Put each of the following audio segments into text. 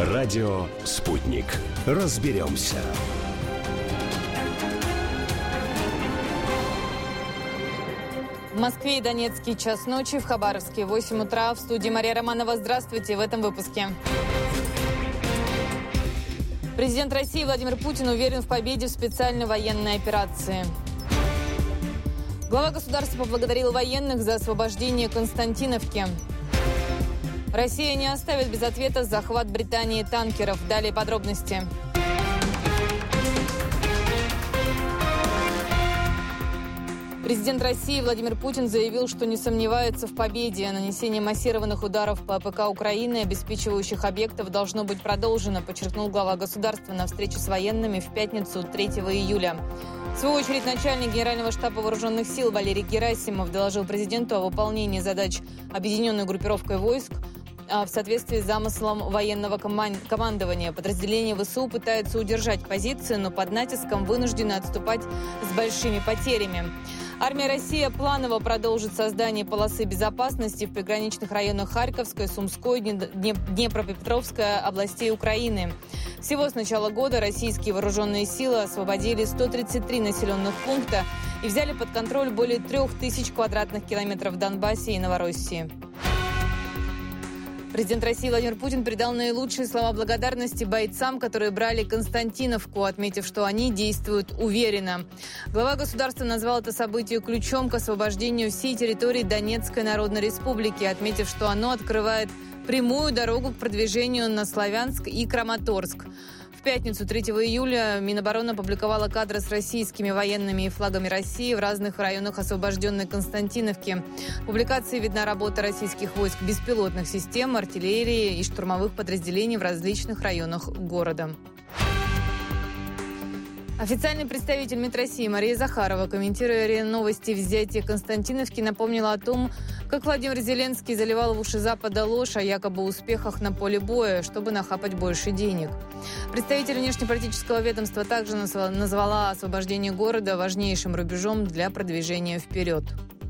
Радио «Спутник». Разберемся. В Москве и Донецке час ночи, в Хабаровске 8 утра. В студии Мария Романова. Здравствуйте в этом выпуске. Президент России Владимир Путин уверен в победе в специальной военной операции. Глава государства поблагодарил военных за освобождение Константиновки. Россия не оставит без ответа захват Британии танкеров. Далее подробности. Президент России Владимир Путин заявил, что не сомневается в победе. Нанесение массированных ударов по АПК Украины, обеспечивающих объектов, должно быть продолжено, подчеркнул глава государства на встрече с военными в пятницу 3 июля. В свою очередь, начальник Генерального штаба Вооруженных сил Валерий Герасимов доложил президенту о выполнении задач объединенной группировкой войск в соответствии с замыслом военного командования. Подразделения ВСУ пытаются удержать позиции, но под натиском вынуждены отступать с большими потерями. Армия России планово продолжит создание полосы безопасности в приграничных районах Харьковской, Сумской, Днепропетровской областей Украины. Всего с начала года российские вооруженные силы освободили 133 населенных пункта и взяли под контроль более 3000 квадратных километров в Донбассе и Новороссии. Президент России Владимир Путин передал наилучшие слова благодарности бойцам, которые брали Константиновку, отметив, что они действуют уверенно. Глава государства назвал это событие ключом к освобождению всей территории Донецкой Народной Республики, отметив, что оно открывает прямую дорогу к продвижению на Славянск и Краматорск. В пятницу 3 июля Минобороны опубликовала кадры с российскими военными и флагами России в разных районах освобожденной Константиновки. В публикации видна работа российских войск беспилотных систем, артиллерии и штурмовых подразделений в различных районах города. Официальный представитель МИД России Мария Захарова, комментируя новости взятия Константиновки, напомнила о том, как Владимир Зеленский заливал в уши Запада ложь о якобы успехах на поле боя, чтобы нахапать больше денег. Представитель внешнеполитического ведомства также назвала освобождение города важнейшим рубежом для продвижения вперед.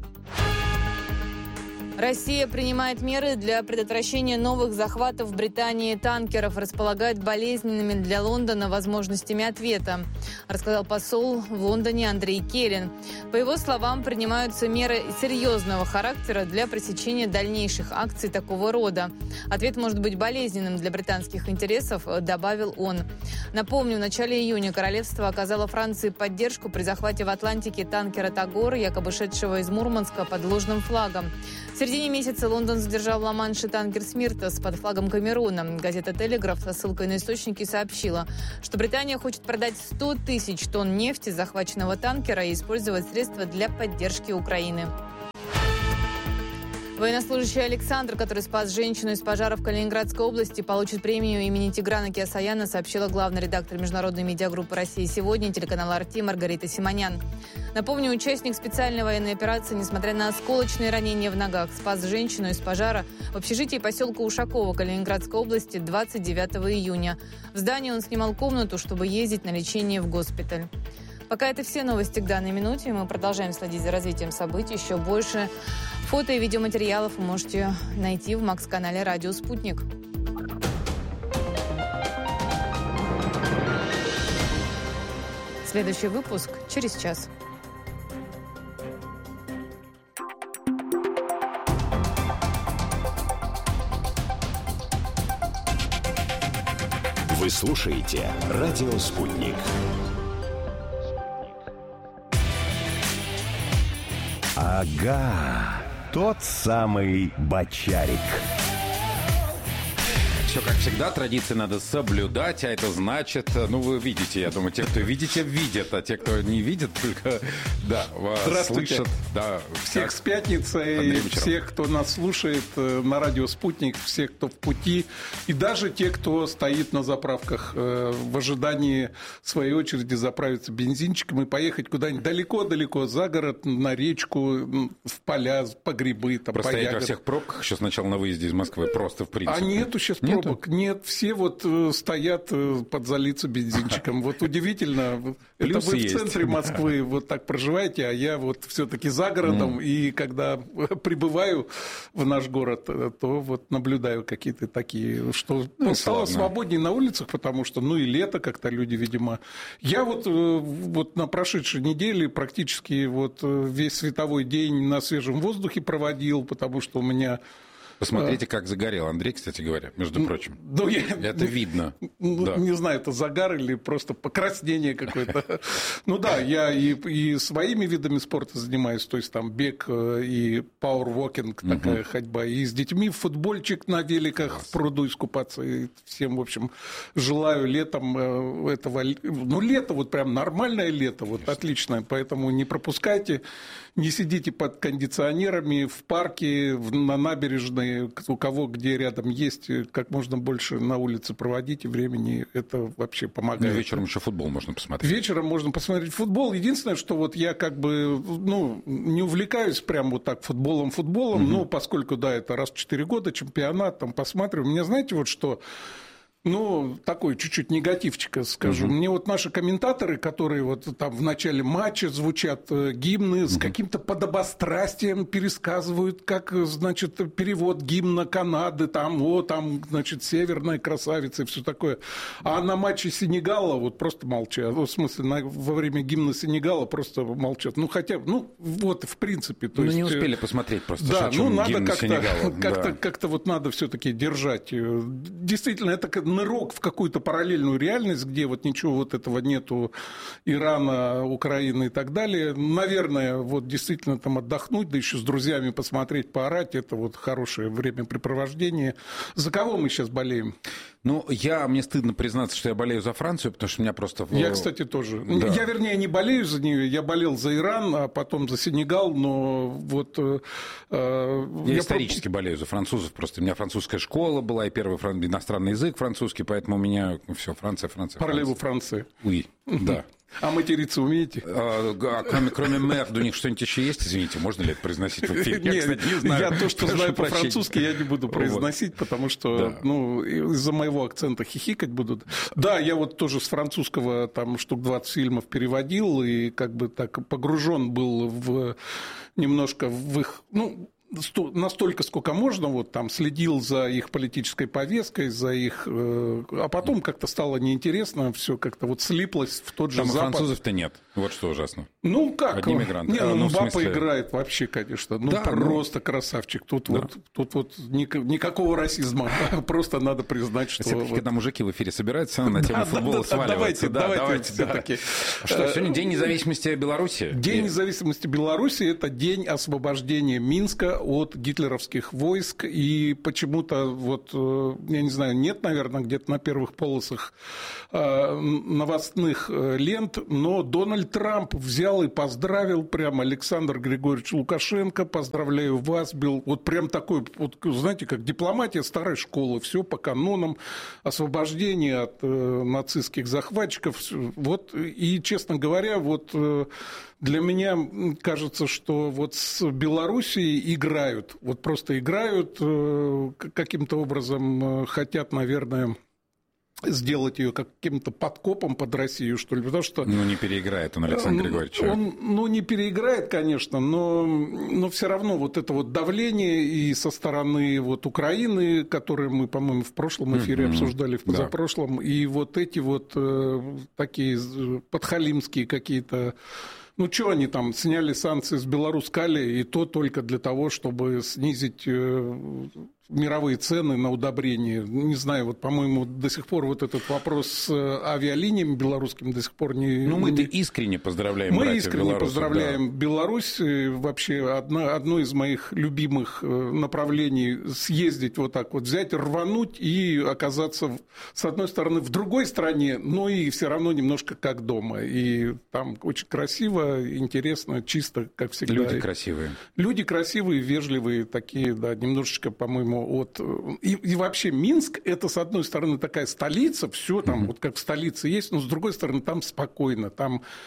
Россия принимает меры для предотвращения новых захватов в Британии танкеров, располагает болезненными для Лондона возможностями ответа, рассказал посол в Лондоне Андрей Келлин. По его словам, принимаются меры серьезного характера для пресечения дальнейших акций такого рода. Ответ может быть болезненным для британских интересов, добавил он. Напомню, в начале июня королевство оказало Франции поддержку при захвате в Атлантике танкера «Тагор», якобы шедшего из Мурманска под ложным флагом. В середине месяца Лондон задержал в Ла-Манше танкер «Смиртос» под флагом Камеруна. Газета «Телеграф» со ссылкой на источники сообщила, что Британия хочет продать 100 тысяч тонн нефти захваченного танкера и использовать средства для поддержки Украины. Военнослужащий Александр, который спас женщину из пожара в Калининградской области, получит премию имени Тиграна Кеосаяна, сообщила главный редактор международной медиагруппы «Россия сегодня» телеканала «Арти» Маргарита Симонян. Напомню, участник специальной военной операции, несмотря на осколочные ранения в ногах, спас женщину из пожара в общежитии поселка Ушаково Калининградской области 29 июня. В здании он снимал комнату, чтобы ездить на лечение в госпиталь. Пока это все новости к данной минуте. Мы продолжаем следить за развитием событий. Еще больше фото и видеоматериалов вы можете найти в МАКС-канале «Радио Спутник». Следующий выпуск через час. Вы слушаете «Радио Спутник». Ага, тот самый бочарик. Все как всегда, традиции надо соблюдать, а это значит, ну вы видите, я думаю, те, кто видите, видят, а те, кто не видит, только, да, вас слышат. Да, всех с пятницей, всех, кто нас слушает на радио «Спутник», всех, кто в пути, и даже те, кто стоит на заправках в ожидании своей очереди заправиться бензинчиком и поехать куда-нибудь далеко-далеко, за город, на речку, в поля, по грибы, там, просто по ягоды. Просто во всех пробках еще сначала на выезде из Москвы, просто в принципе. А нету сейчас пробок. пробок нет, все вот стоят подзалиться бензинчиком. Вот удивительно, это вы в центре Москвы вот так проживаете, а я вот все-таки за городом, и когда прибываю в наш город, то вот наблюдаю какие-то такие, что стало свободнее на улицах, потому что, и лето как-то люди, видимо... Я вот на прошедшей неделе практически вот весь световой день на свежем воздухе проводил, потому что у меня... Посмотрите, как загорел Андрей, кстати говоря, между прочим. Это видно. Не знаю, это загар или просто покраснение какое-то. Я и своими видами спорта занимаюсь, то есть там бег и пауэрвокинг, такая ходьба, и с детьми в футбольчик на великах в пруду искупаться. И всем, в общем, желаю летом этого... лето, вот прям нормальное лето, вот отличное, поэтому не пропускайте, не сидите под кондиционерами в парке, на набережной, у кого где рядом есть, как можно больше на улице проводите времени, это вообще помогает. Вечером еще футбол можно посмотреть. Вечером можно посмотреть футбол. Единственное, что вот я как бы не увлекаюсь прям вот так футболом, поскольку, это раз в 4 года чемпионат, там посматриваю. Мне знаете вот что... такой чуть-чуть негативчика скажу. Мне вот наши комментаторы, которые вот там в начале матча звучат гимны, с каким-то подобострастием пересказывают, как, значит, перевод гимна Канады, там, значит, северная красавица и все такое. А на матче Сенегала вот просто молчат. В смысле, во время гимна Сенегала просто молчат. Вот в принципе. То есть... не успели посмотреть просто. Да, надо как-то вот надо все-таки держать. Действительно, это нырок в какую-то параллельную реальность, где вот ничего вот этого нету, Ирана, Украины и так далее. Наверное, вот действительно там отдохнуть, да еще с друзьями посмотреть, поорать, это вот хорошее времяпрепровождение. За кого мы сейчас болеем? Мне стыдно признаться, что я болею за Францию, потому что у меня просто... Я, кстати, тоже. Да. Я, вернее, не болею за нее, я болел за Иран, а потом за Сенегал, но вот... Я исторически болею за французов, просто у меня французская школа была, и первый иностранный язык французский, поэтому у меня все, Франция. Параллелу Франции. Oui, да. А материться умеете? Кроме мерд, у них что-нибудь еще есть? Извините, можно ли это произносить в эфире? Я, кстати, не знаю. Я то, что знаю по-французски, я не буду произносить, потому что из-за моего акцента хихикать будут. Да, я вот тоже с французского там штук 20 фильмов переводил, и как бы так погружен был немножко в их... настолько, сколько можно, вот там следил за их политической повесткой, за их... А потом как-то стало неинтересно, все как-то вот слиплось в тот же Запад. Там французов-то нет, вот что ужасно. Как? Одни мигранты. Мбаппе играет вообще, конечно, просто красавчик. Тут вот никакого расизма, просто надо признать, что... Когда мужики в эфире собираются, на тему футбола сваливаются. Давайте все-таки. Что, сегодня День независимости Беларуси? День независимости Беларуси – это день освобождения Минска от гитлеровских войск, и почему-то, вот, я не знаю, нет, наверное, где-то на первых полосах новостных лент, но Дональд Трамп взял и поздравил прямо Александр Григорьевич Лукашенко, поздравляю вас, был вот прям такой, вот, знаете, как дипломатия старой школы, все по канонам, освобождение от нацистских захватчиков, вот, и, честно говоря, вот... Для меня кажется, что вот с Белоруссией играют, вот просто играют, каким-то образом хотят, наверное, сделать ее каким-то подкопом под Россию, что ли, потому что... не переиграет он, Александр Григорьевич. Он не переиграет, конечно, но все равно вот это вот давление и со стороны вот Украины, которые мы, по-моему, в прошлом эфире обсуждали, в позапрошлом, и вот эти вот такие подхалимские какие-то... что они там сняли санкции с Беларусь-Кали, и то только для того, чтобы снизить мировые цены на удобрения. Не знаю, вот, по-моему, до сих пор вот этот вопрос с авиалиниями белорусскими до сих пор не... мы-то искренне поздравляем Мы искренне поздравляем Беларусь. Вообще, одно из моих любимых направлений съездить вот так вот, взять, рвануть и оказаться, с одной стороны, в другой стране, но и все равно немножко как дома. И там очень красиво, интересно, чисто, как всегда. Люди красивые. Люди красивые, вежливые, такие, да, немножечко, по-моему, И вообще Минск – это, с одной стороны, такая столица, все там, вот как в столице есть, но с другой стороны, там спокойно, там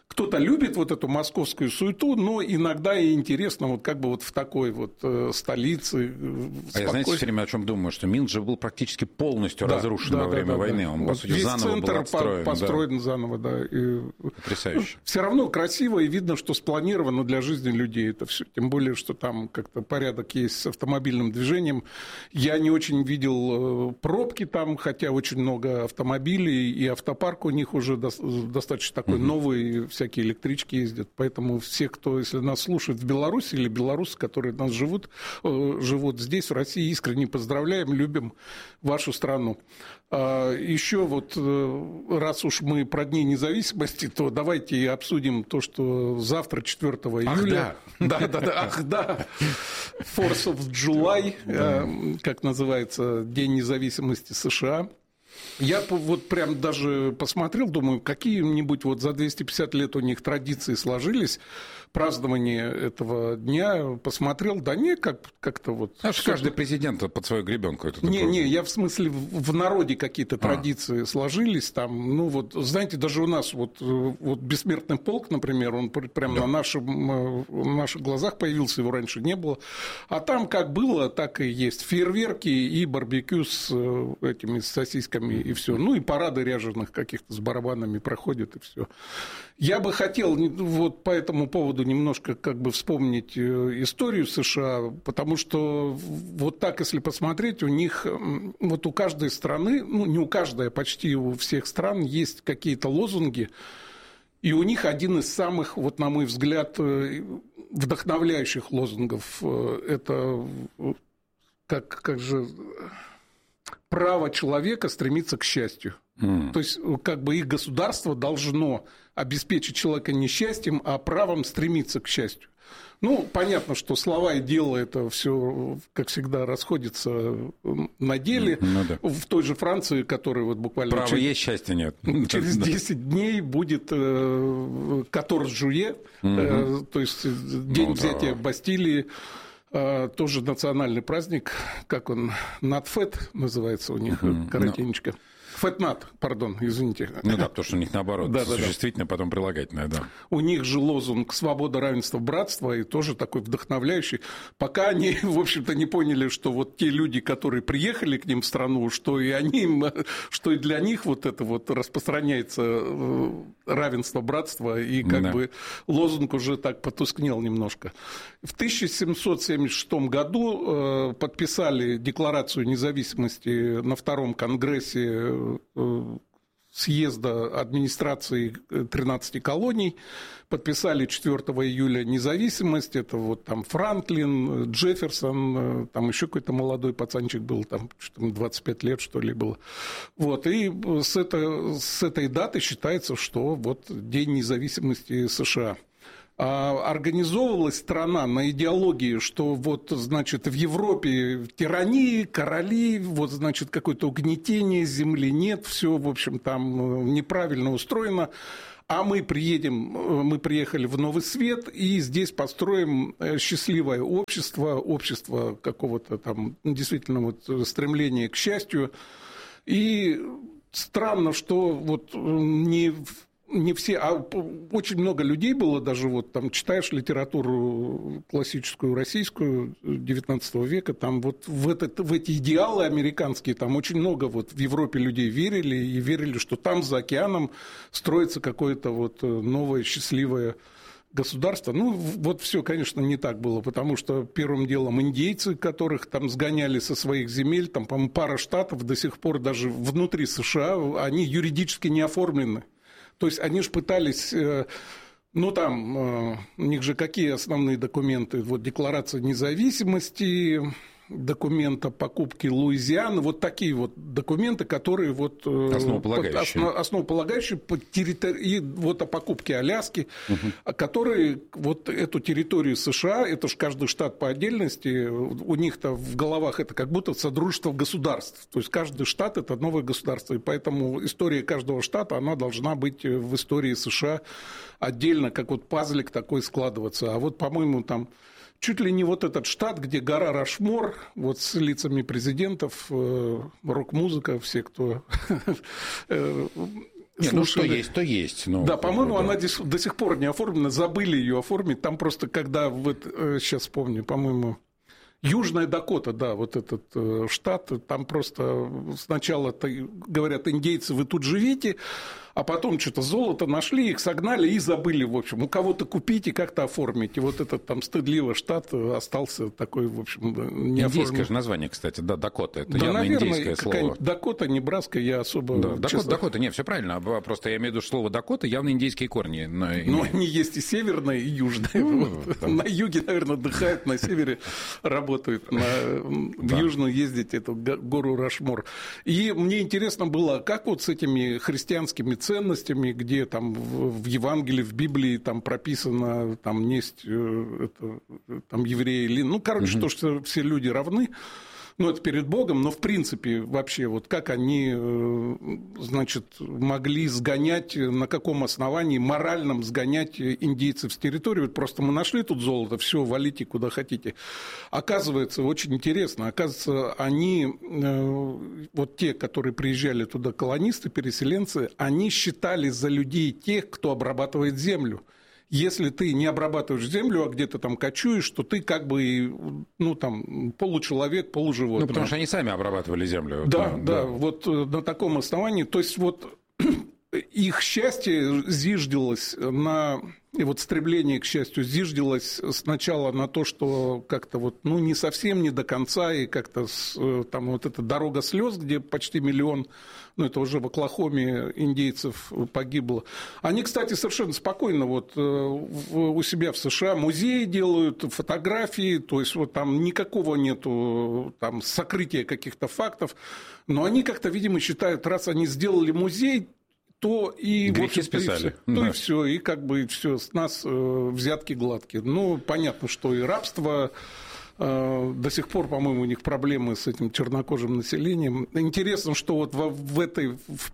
кто-то любит вот эту московскую суету, но иногда и интересно вот как бы вот в такой вот столице. А я, знаете, все время о чем думаю, что Минск же был практически полностью разрушен во время войны. Он, по сути, весь заново центр был отстроен. построен заново, да. И потрясающе. Все равно красиво и видно, что спланировано для жизни людей это все. Тем более, что там как-то порядок есть с автомобильным движением. Я не очень видел пробки там, хотя очень много автомобилей, и автопарк у них уже достаточно такой новый, всякие электрички ездят. Поэтому все, кто, если нас слушает в Беларуси или белорусы, которые нас живут здесь, в России, искренне поздравляем, любим вашу страну. Еще вот, раз уж мы про Дни независимости, то давайте обсудим то, что завтра, 4 июля... Да. Fourth of July, как называется, День независимости США. Я вот прям даже посмотрел, думаю, какие-нибудь вот за 250 лет у них традиции сложились, празднование этого дня, посмотрел, да не, как-то вот... Каждый президент под свою гребенку. Не, я в смысле в народе какие-то традиции сложились, там, ну вот, знаете, даже у нас вот Бессмертный полк, например, он прямо на наших глазах появился, его раньше не было, а там как было, так и есть, фейерверки и барбекю с этими сосисками и все, ну и парады ряженых каких-то с барабанами проходят и все. Я бы хотел вот по этому поводу немножко как бы вспомнить историю США, потому что вот так, если посмотреть, у них, вот у каждой страны, ну не у каждой, а почти у всех стран есть какие-то лозунги, и у них один из самых, вот на мой взгляд, вдохновляющих лозунгов, это как же... право человека стремиться к счастью. То есть, как бы их государство должно обеспечить человека не счастьем, а правом стремиться к счастью. Ну, понятно, что слова и дело это все, как всегда, расходится на деле. В той же Франции, которая вот буквально... Право есть, счастья нет. Через 10 дней будет 14 жуе, то есть день взятия Бастилии. Тоже национальный праздник, как он, Натфет называется у них, коротенечко. Фетнат, пардон, извините. Ну да, потому что у них наоборот, существительное, потом прилагательное, да. У них же лозунг «Свобода, равенство, братство», и тоже такой вдохновляющий. Пока они, в общем-то, не поняли, что вот те люди, которые приехали к ним в страну, что и они, что и для них вот это вот распространяется равенство, братство, и как бы лозунг уже так потускнел немножко. В 1776 году подписали Декларацию независимости на Втором конгрессе съезда администрации 13 колоний, подписали 4 июля независимость, это вот там Франклин, Джефферсон, там еще какой-то молодой пацанчик был, там 25 лет, что ли, было. Вот, и с этой даты считается, что вот День независимости США. Организовывалась страна на идеологии, что вот, значит, в Европе тирании, короли, вот, значит, какое-то угнетение земли нет, все, в общем, там неправильно устроено, а мы приехали в Новый Свет, и здесь построим счастливое общество какого-то там действительно вот стремления к счастью. И странно, что вот не все, а очень много людей было, даже вот там читаешь литературу классическую российскую XIX века, там вот в эти идеалы американские, там очень много вот в Европе людей верили, что там за океаном строится какое-то вот новое счастливое государство. Ну, вот все, конечно, не так было, потому что первым делом индейцы, которых там сгоняли со своих земель, там, по-моему, пара штатов до сих пор даже внутри США, они юридически не оформлены. То есть они же пытались, ну там, у них же какие основные документы? Вот Декларация независимости, документ о покупке Луизианы, вот такие вот документы, которые вот основополагающие по территории, и вот о покупке Аляски, которые вот эту территорию США, это же каждый штат по отдельности, у них-то в головах это как будто содружество государств, то есть каждый штат это новое государство, и поэтому история каждого штата, она должна быть в истории США отдельно, как вот пазлик такой складываться, а вот, по-моему, там чуть ли не вот этот штат, где гора Рашмор, вот с лицами президентов, рок-музыка, все, кто Нет, ну что есть, то есть. Ну, да, по-моему, она до сих пор не оформлена, забыли ее оформить. Там просто, когда, вот, сейчас помню, по-моему, Южная Дакота, да, вот этот штат, там просто сначала говорят, индейцы, вы тут живите, а потом что-то золото нашли, их согнали и забыли, в общем. У кого-то купить и как-то оформить. И вот этот там стыдливый штат остался такой, в общем, не оформлен. Индейское же название, кстати, да, Дакота. Это явно индейское слово. Дакота, Небраска, я особо... Да, Дакота, нет, все правильно. Просто я имею в виду, что слово Дакота явно индейские корни. Но они есть и северные, и южные. На юге, наверное, отдыхают, на севере работают. В южную ездить, эту гору Рашмор. И мне интересно было, как вот с этими христианскими ценностями, где там в Евангелии, в Библии там прописано, там есть там евреи или... Ну, короче, то, что все люди равны, ну, это перед Богом, но в принципе вообще вот как они, значит, могли сгонять, на каком основании моральном сгонять индейцев с территории. Вот просто мы нашли тут золото, все, валите куда хотите. Оказывается, очень интересно, оказывается, они, вот те, которые приезжали туда, колонисты, переселенцы, они считали за людей тех, кто обрабатывает землю. Если ты не обрабатываешь землю, а где-то там кочуешь, то ты как бы, ну, там, получеловек, полуживотное. Ну, потому что они сами обрабатывали землю. Да, вот на таком основании. То есть, вот их счастье зиждилось на... И вот стремление к счастью зиждилось сначала на то, что как-то вот, ну, не совсем, не до конца, и как-то там вот эта дорога слез, где почти 1 миллион, ну, это уже в Оклахоме индейцев погибло. Они, кстати, совершенно спокойно вот у себя в США музеи делают, фотографии, то есть вот там никакого нету там сокрытия каких-то фактов, но они как-то, видимо, считают, раз они сделали музей, то и грехи списали. И все, и как бы все, с нас взятки гладкие. Ну, понятно, что и рабство, до сих пор, по-моему, у них проблемы с этим чернокожим населением. Интересно, что вот в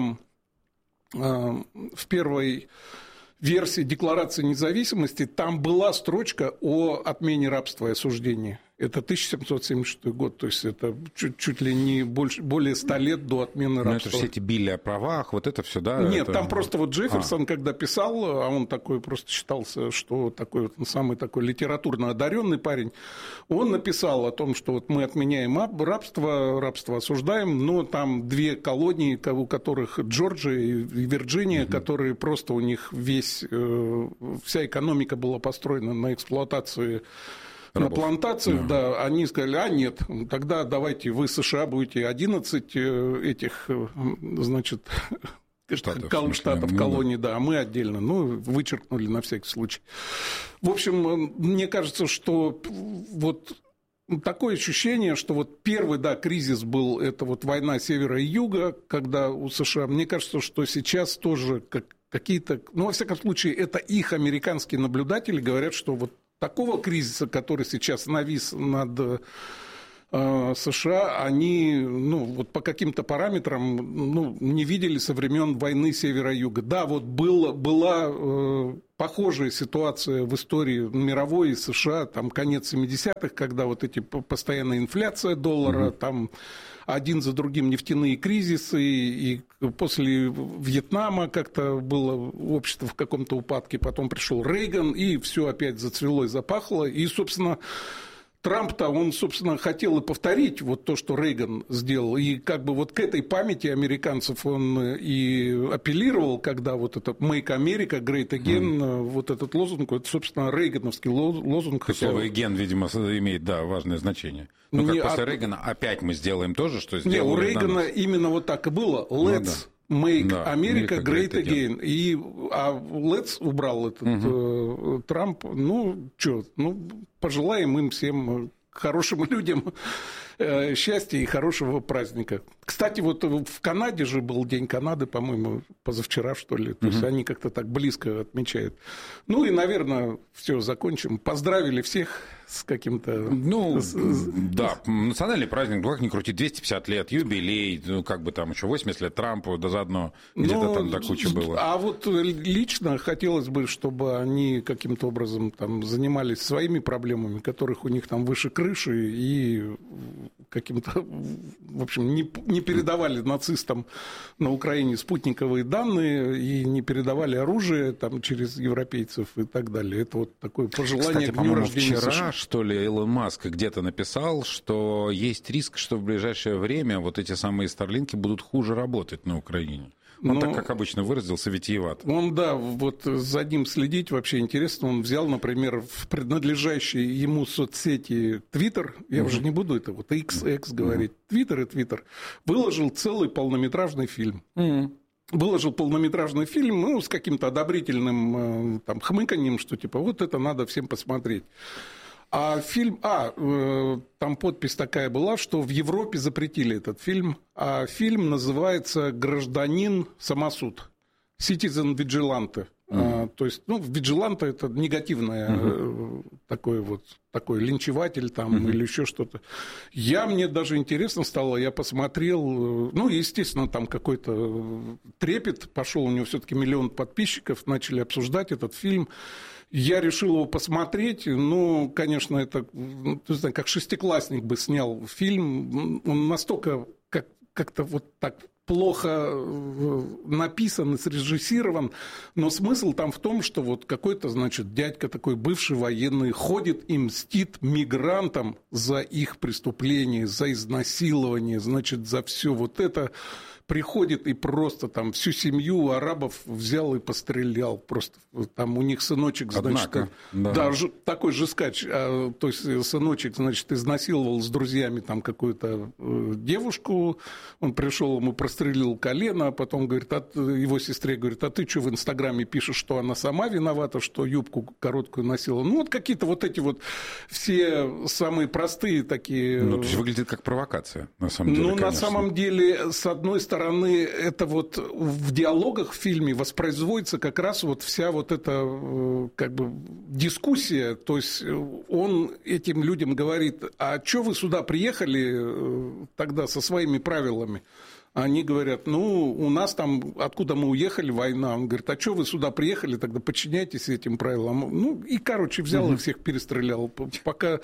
первой версии Декларации независимости там была строчка о отмене рабства и осуждении. Это 1776 год, то есть это чуть ли не более 100 лет до отмены рабства. Но это все эти билли о правах, вот это все, да? Нет, там просто вот Джефферсон, когда писал, а он такой просто считался, что такой вот самый такой литературно одаренный парень, он написал о том, что вот мы отменяем рабство осуждаем, но там 2 колонии, у которых Джорджия и Вирджиния, которые просто у них вся экономика была построена на эксплуатации рабов. На плантациях, да, они сказали, нет, тогда давайте вы, США, будете 11 этих, значит, штатов колоний, да, а мы отдельно, ну, вычеркнули на всякий случай. В общем, мне кажется, что вот такое ощущение, что вот первый, да, кризис был, это вот война севера и юга, когда у США, мне кажется, что сейчас тоже какие-то, ну, во всяком случае, это их американские наблюдатели говорят, что вот такого кризиса, который сейчас навис над США, они, ну, вот по каким-то параметрам, ну, не видели со времен войны севера-юга. Да, вот была похожая ситуация в истории мировой и США, там конец 70-х, когда вот эти постоянная инфляция доллара, там один за другим нефтяные кризисы, и после Вьетнама как-то было общество в каком-то упадке, потом пришел Рейган, и все опять зацвело и запахло, и, собственно, Трамп-то, он, собственно, хотел и повторить вот то, что Рейган сделал, и как бы вот к этой памяти американцев он и апеллировал, когда вот это «Make America Great Again», вот этот лозунг, это, собственно, рейгановский лозунг. Слово «ген», видимо, имеет, да, важное значение. Ну, как после Рейгана опять мы сделаем то же, что сделали. Не, у Рейгана именно вот так и было. Let's make America great again. А Let's убрал этот Трамп. Ну, что, ну, пожелаем им всем, хорошим людям, счастья и хорошего праздника. Кстати, вот в Канаде же был День Канады, по-моему, позавчера, что ли. То есть они как-то так близко отмечают. Ну и, наверное, все, закончим. Поздравили всех с каким-то... Ну, да, национальный праздник, ну, как ни крути, 250 лет, юбилей, ну, как бы там еще 80 лет Трампу, да заодно где-то там до кучи было. А вот лично хотелось бы, чтобы они каким-то образом там занимались своими проблемами, которых у них там выше крыши, и каким-то, в общем, не передавали нацистам на Украине спутниковые данные и не передавали оружие там через европейцев и так далее. Это вот такое пожелание. Кстати, к дню рождения вчера, США. что ли, Илон Маск где-то написал, что есть риск, что в ближайшее время вот эти самые старлинки будут хуже работать на Украине. Он так, как обычно, выразился, витиевато. Он, да, вот за ним следить вообще интересно. Он взял, например, в принадлежащей ему соцсети Twitter, я уже не буду это вот XX говорить, Twitter, выложил целый полнометражный фильм. Выложил полнометражный фильм, ну, с каким-то одобрительным там хмыканьем, что типа вот это надо всем посмотреть. А фильм... там подпись такая была, что в Европе запретили этот фильм, а фильм называется «Гражданин самосуд». Citizen Vigilante. То есть, ну, Vigilante — это негативное такой линчеватель там или еще что-то. Мне даже интересно стало, я посмотрел, ну, естественно, там какой-то трепет пошел, у него все-таки 1 миллион подписчиков, начали обсуждать этот фильм. Я решил его посмотреть, ну, конечно, это, как шестиклассник бы снял фильм, он настолько как-то вот так плохо написан и срежиссирован, но смысл там в том, что вот какой-то, значит, дядька такой бывший военный ходит и мстит мигрантам за их преступления, за изнасилование, значит, за все вот это. Приходит и просто там всю семью арабов взял и пострелял. Просто там у них сыночек, значит, такой же скач. То есть сыночек, значит, изнасиловал с друзьями там какую-то девушку. Он пришел, ему прострелил колено, а потом говорит, его сестре говорит, а ты что в Инстаграме пишешь, что она сама виновата, что юбку короткую носила? Ну, вот какие-то вот эти вот все самые простые такие... Ну, то есть выглядит как провокация, на самом деле, конечно. На самом деле, с одной стороны, это вот в диалогах в фильме воспроизводится как раз вот вся вот эта как бы дискуссия, то есть он этим людям говорит, а что вы сюда приехали тогда со своими правилами? Они говорят, ну, у нас там, откуда мы уехали, война. Он говорит, а что вы сюда приехали, тогда подчиняйтесь этим правилам. Ну, и, короче, взял их всех, перестрелял. Пока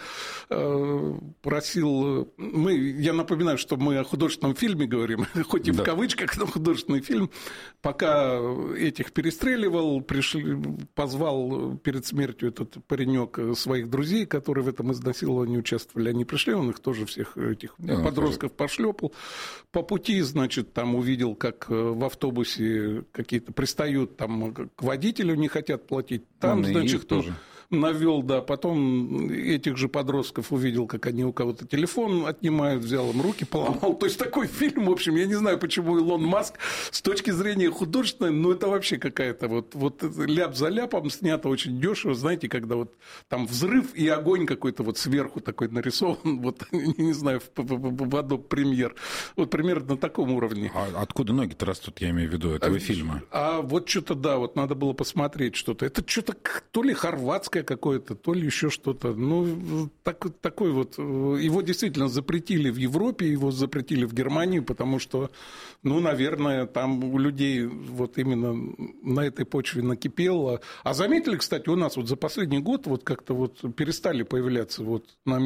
просил... Я напоминаю, что мы о художественном фильме говорим, хоть и в кавычках, но художественный фильм. Пока этих перестреливал, позвал перед смертью этот паренек своих друзей, которые в этом изнасиловании участвовали. Они пришли, он их тоже всех этих подростков пошлепал. По пути, значит, там увидел, как в автобусе какие-то пристают там к водителю, не хотят платить. Там, значит, тоже навел, да, потом этих же подростков увидел, как они у кого-то телефон отнимают, взял им руки, поломал. То есть такой фильм, в общем, я не знаю, почему Илон Маск с точки зрения художественной, но это вообще какая-то вот ляп за ляпом снято очень дешево, знаете, когда вот там взрыв и огонь какой-то вот сверху такой нарисован, вот, не знаю, в Adobe Premiere. Вот примерно на таком уровне. А откуда ноги-то растут, я имею в виду, этого фильма? А вот что-то, да, вот надо было посмотреть что-то. Это что-то то ли хорватское какое-то, то ли еще что-то. Ну, такой вот. Его действительно запретили в Европе, его запретили в Германии, потому что, ну, наверное, там у людей вот именно на этой почве накипело. А заметили, кстати, у нас вот за последний год вот как-то вот перестали появляться вот на